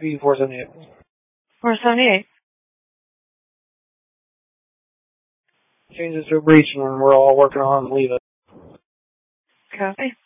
B478. 478. Change it to a breach and we're all working on leave it. Copy.